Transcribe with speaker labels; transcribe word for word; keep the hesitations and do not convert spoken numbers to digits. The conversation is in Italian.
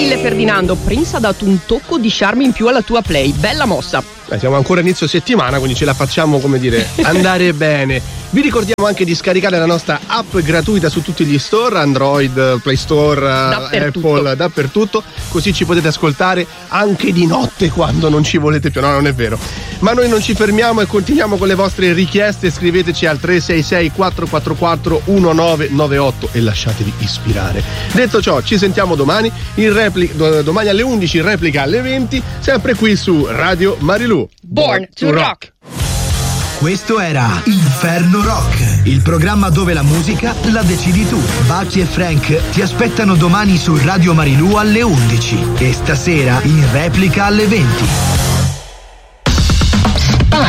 Speaker 1: mille Ferdinando, Prince ha dato un tocco di charme in più alla tua play, bella mossa.
Speaker 2: Eh, siamo ancora inizio settimana, quindi ce la facciamo, come dire, andare bene. Vi ricordiamo anche di scaricare la nostra app gratuita su tutti gli store, Android, Play Store,
Speaker 1: dappertutto.
Speaker 2: Apple, dappertutto, così ci potete ascoltare anche di notte quando non ci volete più. No, non è vero. Ma noi non ci fermiamo e continuiamo con le vostre richieste. Scriveteci al tre sei sei quattro quattro quattro uno nove nove otto e lasciatevi ispirare. Detto ciò, ci sentiamo domani, in replica, domani alle undici, in replica alle venti, sempre qui su Radio Marilù.
Speaker 1: Born to Rock.
Speaker 3: Questo era Inferno Rock, il programma dove la musica la decidi tu. Bucky e Frank ti aspettano domani su Radio Marilù alle undici e stasera in replica alle venti.